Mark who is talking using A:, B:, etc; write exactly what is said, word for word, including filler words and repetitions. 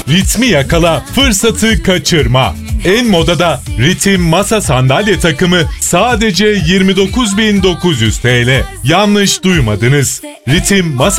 A: Ritmi yakala, fırsatı kaçırma. En modada Ritim masa sandalye takımı sadece yirmi dokuz bin dokuz yüz T L. Yanlış duymadınız. Ritim masa